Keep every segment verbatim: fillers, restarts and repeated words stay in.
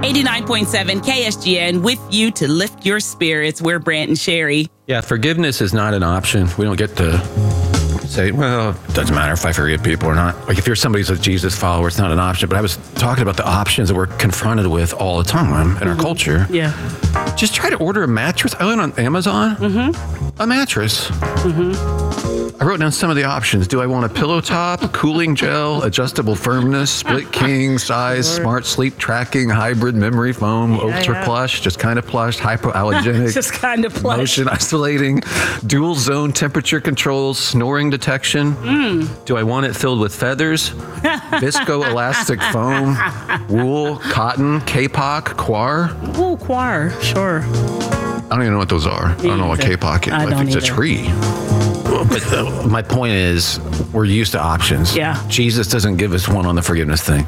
eighty-nine point seven K S G N with you to lift your spirits. We're Brant and Sherry. Yeah, forgiveness is not an option. We don't get to say, well, it doesn't matter if I forgive people or not. Like if you're somebody's a Jesus follower, it's not an option. But I was talking about the options that we're confronted with all the time in mm-hmm. our culture. Yeah. Just try to order a mattress. I went on Amazon. Mm-hmm. A mattress. Mm-hmm. I wrote down some of the options. Do I want a pillow top, cooling gel, adjustable firmness, split king size, smart sleep tracking, hybrid memory foam, yeah, ultra yeah. plush, just kind of plush, hypoallergenic, just kind of plush, motion isolating, dual zone temperature controls, snoring detection. Mm. Do I want it filled with feathers, viscoelastic foam, wool, cotton, K-P O C, Quar? Ooh, Quar, sure. I don't even know what those are. Me I don't know what K-P O C is. I, I think it's a tree. But uh, my point is, we're used to options. Yeah. Jesus doesn't give us one on the forgiveness thing.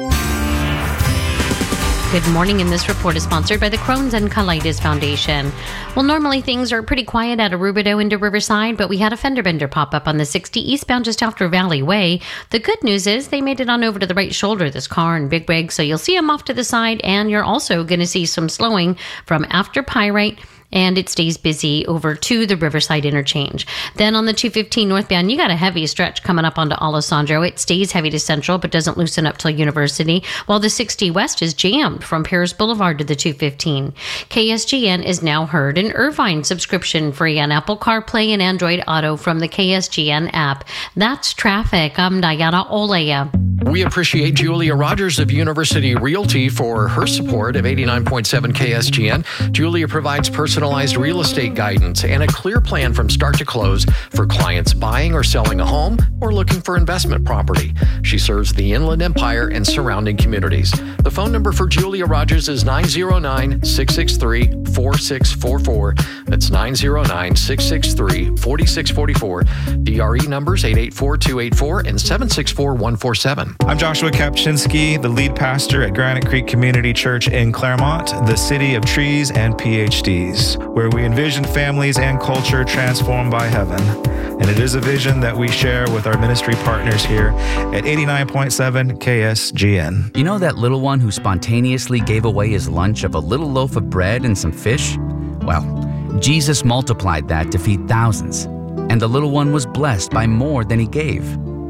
Good morning, and this report is sponsored by the Crohn's and Colitis Foundation. Well, normally things are pretty quiet at Arubidoux into Riverside, but we had a fender bender pop up on the sixty eastbound just after Valley Way. The good news is they made it on over to the right shoulder, this car and big rig, so you'll see them off to the side, and you're also going to see some slowing from after Pyrite, and it stays busy over to the Riverside interchange. Then on the two fifteen northbound, you got a heavy stretch coming up onto Alessandro. It stays heavy to Central, but doesn't loosen up till University, while the sixty west is jammed from Paris Boulevard to the two fifteen. K S G N is now heard in Irvine, subscription free on Apple CarPlay and Android Auto from the K S G N app. That's traffic. I'm Diana Olea. We appreciate Julia Rogers of University Realty for her support of eighty-nine point seven K S G N. Julia provides personalized real estate guidance and a clear plan from start to close for clients buying or selling a home or looking for investment property. She serves the Inland Empire and surrounding communities. The phone number for Julia Rogers is nine zero nine, six six three, four six four four. That's nine zero nine, six six three, four six four four. D R E numbers eight eight four two eight four and seven six four one four seven. I'm Joshua Kapczynski, the lead pastor at Granite Creek Community Church in Claremont, the city of trees and P H Ds, where we envision families and culture transformed by heaven. And it is a vision that we share with our ministry partners here at eighty-nine point seven K S G N. You know that little one who spontaneously gave away his lunch of a little loaf of bread and some fish? Well, Jesus multiplied that to feed thousands, and the little one was blessed by more than he gave.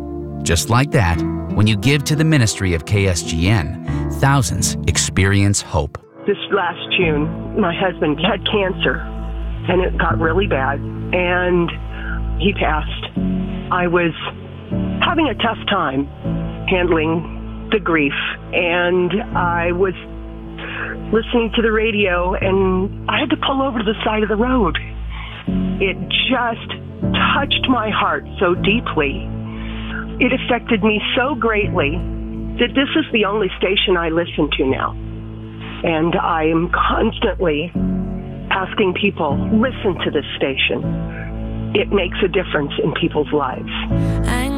Just like that, when you give to the ministry of K S G N, thousands experience hope. This last June, my husband had cancer, and it got really bad, and he passed. I was having a tough time handling the grief, and I was listening to the radio, and I had to pull over to the side of the road. It just touched my heart so deeply. It affected me so greatly that this is the only station I listen to now. And I am constantly asking people, listen to this station. It makes a difference in people's lives.